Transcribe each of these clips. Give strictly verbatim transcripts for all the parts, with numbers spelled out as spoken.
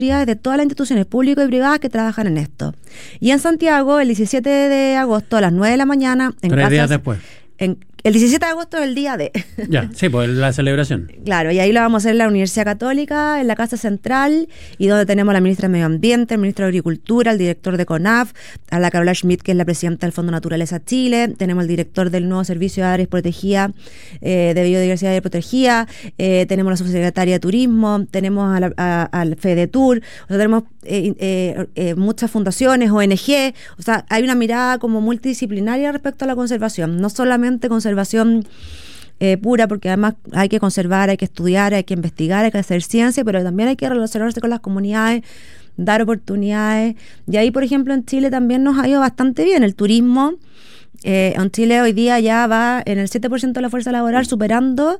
de todas las instituciones públicas y privadas que trabajan en esto. Y en Santiago, el diecisiete de agosto a las nueve de la mañana, en Tres casas, días después. En, el diecisiete de agosto es el día de... Ya, sí, pues la celebración. Claro, y ahí lo vamos a hacer en la Universidad Católica, en la Casa Central, y donde tenemos a la ministra de Medio Ambiente, el ministro de Agricultura, el director de CONAF, a la Carola Schmidt, que es la presidenta del Fondo Naturaleza Chile, tenemos el director del nuevo Servicio de Áreas Protegidas, eh, de Biodiversidad y Protegida, eh, tenemos la subsecretaria de Turismo, tenemos a la, a, al FEDETUR, o sea, tenemos eh, eh, eh, muchas fundaciones, O N G, o sea, hay una mirada como multidisciplinaria respecto a la conservación, no solamente conservación Eh, pura, porque además hay que conservar, hay que estudiar, hay que investigar, hay que hacer ciencia, pero también hay que relacionarse con las comunidades, dar oportunidades. Y ahí, por ejemplo, en Chile también nos ha ido bastante bien. El turismo eh, en Chile hoy día ya va en el siete por ciento de la fuerza laboral, superando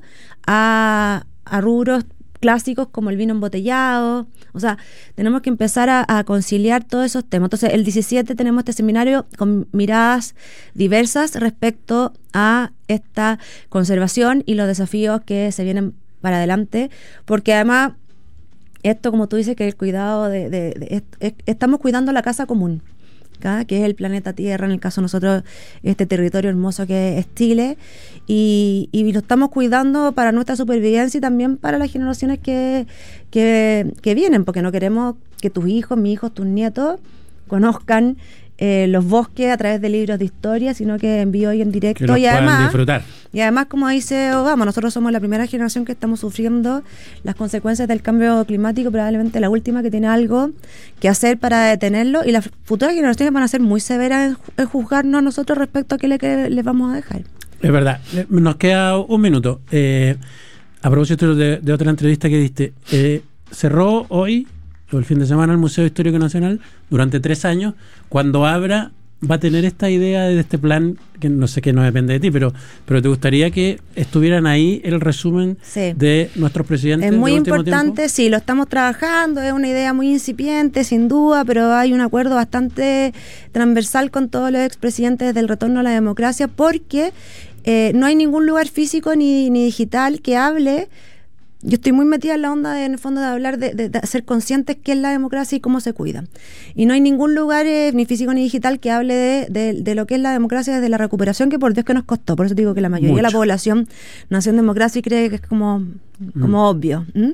a, a rubros clásicos como el vino embotellado. O sea, tenemos que empezar a, a conciliar todos esos temas. Entonces, el diecisiete tenemos este seminario con miradas diversas respecto a esta conservación y los desafíos que se vienen para adelante, porque además, esto, como tú dices, que el cuidado de... de, de es, es, estamos cuidando la casa común, ¿verdad? Que es el planeta Tierra, en el caso de nosotros, este territorio hermoso que es Chile, y, y lo estamos cuidando para nuestra supervivencia y también para las generaciones que, que, que vienen, porque no queremos que tus hijos, mis hijos, tus nietos conozcan eh, los bosques a través de libros de historia, sino que en vivo y en directo. Que los y puedan además, disfrutar. Y además, como dice Obama, nosotros somos la primera generación que estamos sufriendo las consecuencias del cambio climático, probablemente la última que tiene algo que hacer para detenerlo, y las futuras generaciones van a ser muy severas en, en juzgarnos a nosotros respecto a qué le, que les vamos a dejar. Es verdad. Nos queda un minuto. Eh, a propósito de, de otra entrevista que diste, eh, cerró hoy o el fin de semana el Museo Histórico Nacional durante tres años. Cuando abra, va a tener esta idea de este plan, que no sé, que no depende de ti, pero pero te gustaría que estuvieran ahí el resumen sí. de nuestros presidentes. Es muy de último importante, tiempo. Sí, lo estamos trabajando, es una idea muy incipiente, sin duda, pero hay un acuerdo bastante transversal con todos los expresidentes del retorno a la democracia, porque eh, no hay ningún lugar físico ni, ni digital que hable. Yo estoy muy metida en la onda, de, en el fondo, de hablar, de, de, de ser conscientes qué es la democracia y cómo se cuida. Y no hay ningún lugar, eh, ni físico ni digital, que hable de, de, de lo que es la democracia desde la recuperación, que por Dios que nos costó. Por eso digo que la mayoría Mucho. de la población nació en democracia y cree que es como, como mm. obvio. ¿Mm?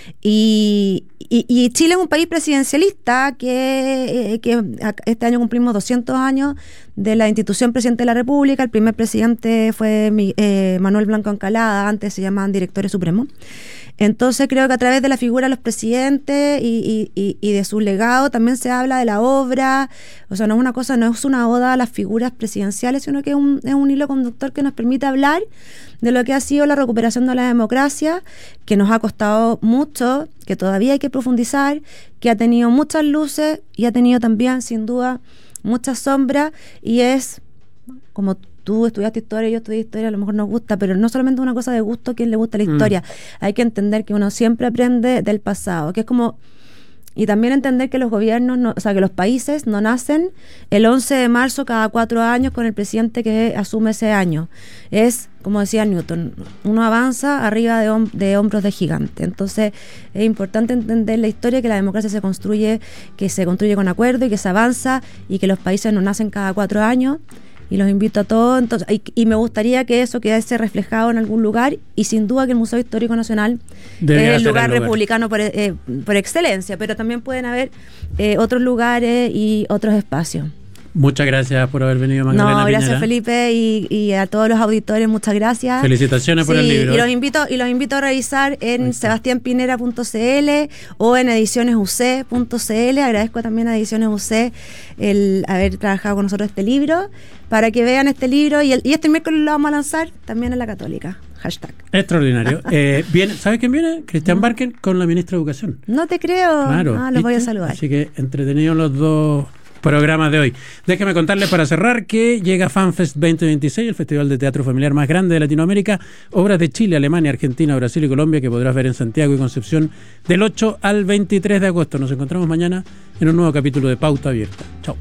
Y, y, y Chile es un país presidencialista que, eh, que este año cumplimos doscientos años de la institución Presidente de la República. El primer presidente fue eh, Manuel Blanco Encalada, antes se llamaban directores supremos. Entonces creo que a través de la figura de los presidentes y, y, y de su legado también se habla de la obra. O sea, no es una cosa, no es una oda a las figuras presidenciales, sino que es un, es un hilo conductor que nos permite hablar de lo que ha sido la recuperación de la democracia, que nos ha costado mucho, que todavía hay que profundizar, que ha tenido muchas luces y ha tenido también, sin duda, muchas sombras, y es como tú estudiaste historia, yo estudié historia, a lo mejor nos gusta, pero no solamente una cosa de gusto, quien le gusta la historia. Mm. Hay que entender que uno siempre aprende del pasado, que es como... Y también entender que los gobiernos, no, o sea, que los países no nacen el once de marzo cada cuatro años con el presidente que asume ese año. Es, como decía Newton, uno avanza arriba de, hom- de hombros de gigante. Entonces, es importante entender la historia, que la democracia se construye, que se construye con acuerdo y que se avanza, y que los países no nacen cada cuatro años. Y los invito a todos, entonces, y, y me gustaría que eso quedase reflejado en algún lugar, y sin duda que el Museo Histórico Nacional Debe es el lugar, el lugar republicano por, eh, por excelencia, pero también pueden haber eh, otros lugares y otros espacios. Muchas gracias por haber venido, Magdalena No, gracias Piñera. Felipe, y, y a todos los auditores, muchas gracias. Felicitaciones sí, por el libro. Y los invito, y los invito a revisar en sebastián pinera punto c l o en ediciones u c punto c l. Agradezco también a Ediciones U C el haber trabajado con nosotros este libro, para que vean este libro, y, el, y este miércoles lo vamos a lanzar también en La Católica. Hashtag. Extraordinario. eh, viene, ¿sabes quién viene? Cristian Barken con la ministra de Educación. No te creo. Claro. Ah, los voy a saludar. Así que entretenidos los dos programas de hoy. Déjame contarles para cerrar que llega FanFest veinte veintiséis, el festival de teatro familiar más grande de Latinoamérica. Obras de Chile, Alemania, Argentina, Brasil y Colombia que podrás ver en Santiago y Concepción del ocho al veintitrés de agosto. Nos encontramos mañana en un nuevo capítulo de Pauta Abierta. Chao.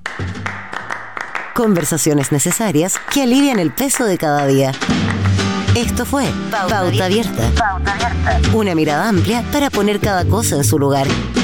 Conversaciones necesarias que alivian el peso de cada día. Esto fue Pauta Abierta. Pauta Abierta. Una mirada amplia para poner cada cosa en su lugar.